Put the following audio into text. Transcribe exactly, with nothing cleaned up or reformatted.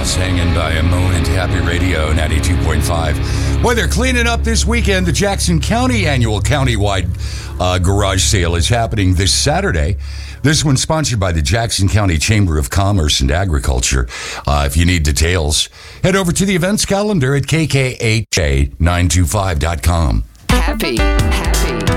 Yes, hanging by a moment. Happy Radio ninety-two point five. Boy, they're cleaning up this weekend. The Jackson County annual countywide uh, garage sale is happening this Saturday. This one's sponsored by the Jackson County Chamber of Commerce and Agriculture. Uh, if you need details, head over to the events calendar at k k h a nine two five dot com. Happy, happy.